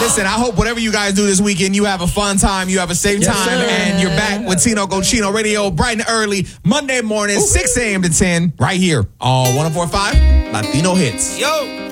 Listen, I hope whatever you guys do this weekend, you have a fun time, you have a safe time, and you're back with Tino Cochino Radio bright and early, Monday morning, 6 a.m. to 10, right here on 104.5 Latino Hits. Yo.